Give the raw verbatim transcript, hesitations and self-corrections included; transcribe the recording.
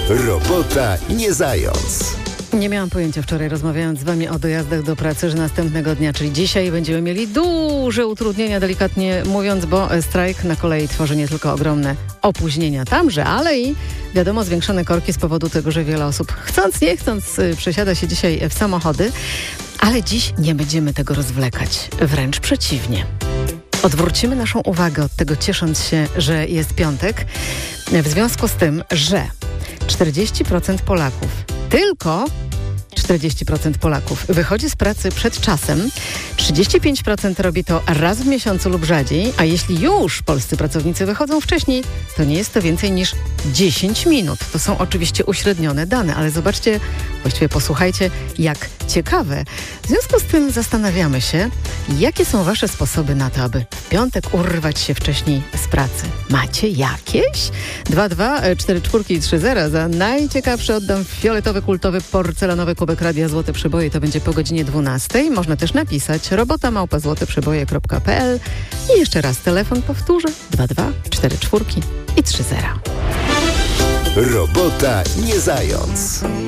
Robota nie zając. Nie miałam pojęcia wczoraj, rozmawiając z wami o dojazdach do pracy, że następnego dnia, czyli dzisiaj, będziemy mieli duże utrudnienia, delikatnie mówiąc, bo strajk na kolei tworzy nie tylko ogromne opóźnienia tamże, ale i wiadomo zwiększone korki z powodu tego, że wiele osób chcąc, nie chcąc przesiada się dzisiaj w samochody, ale dziś nie będziemy tego rozwlekać, wręcz przeciwnie. Odwrócimy naszą uwagę od tego, ciesząc się, że jest piątek, w związku z tym, że czterdzieści procent Polaków, tylko czterdzieści procent Polaków wychodzi z pracy przed czasem, trzydzieści pięć procent robi to raz w miesiącu lub rzadziej, a jeśli już polscy pracownicy wychodzą wcześniej, to nie jest to więcej niż dziesięć minut. To są oczywiście uśrednione dane, ale zobaczcie, właściwie posłuchajcie, jak ciekawe. W związku z tym zastanawiamy się, jakie są wasze sposoby na to, aby w piątek urwać się wcześniej z pracy. Macie jakieś? dwa dwa cztery cztery trzy zero. Za najciekawszy oddam fioletowy, kultowy, porcelanowy kubek Radia Złote Przeboje. To będzie po godzinie dwunastej. Można też napisać robota małpa złote przeboje kropka p l. I jeszcze raz telefon powtórzę. dwa dwa cztery cztery i trzy zero. Robota nie zając.